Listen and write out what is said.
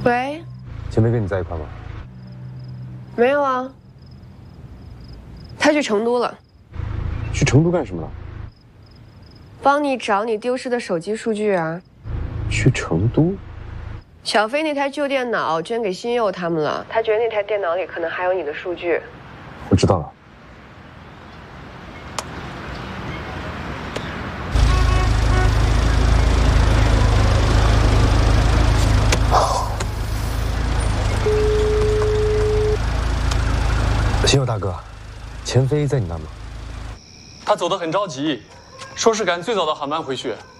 喂， 钱飞跟你在一块吗？ 没有啊，他去成都了。 去成都干什么了？ 帮你找你丢失的手机数据啊。 去成都？ 小飞那台旧电脑捐给新佑他们了，他觉得那台电脑里可能还有你的数据。 我知道了。新佑大哥，钱飞在你那吗？ 他走得很着急，说是赶最早的航班回去，